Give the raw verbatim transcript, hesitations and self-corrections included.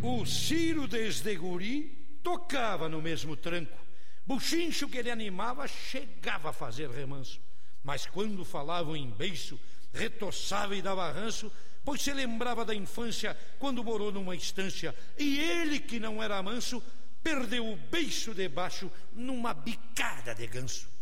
O Ciro, desde guri, tocava no mesmo tranco. Buchincho que ele animava chegava a fazer remanso. Mas quando falavam em beiço, retoçava e dava ranço, pois se lembrava da infância quando morou numa estância, e ele, que não era manso, perdeu o beiço debaixo numa bicada de ganso.